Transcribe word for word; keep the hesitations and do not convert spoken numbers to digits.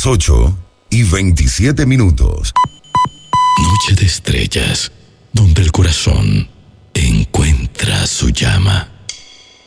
las ocho y veintisiete minutos. Noche de estrellas, donde el corazón encuentra su llama.